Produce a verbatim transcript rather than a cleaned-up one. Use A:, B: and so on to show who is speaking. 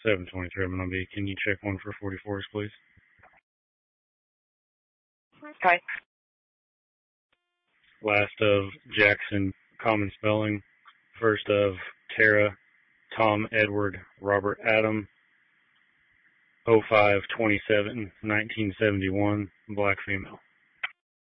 A: seven twenty-three I'm going to be. Can you check one for forty-fours, please?
B: Okay.
A: Last of Jackson, common spelling. First of Tara, Tom Edward, Robert Adam, oh five twenty-seven nineteen seventy-one, black female.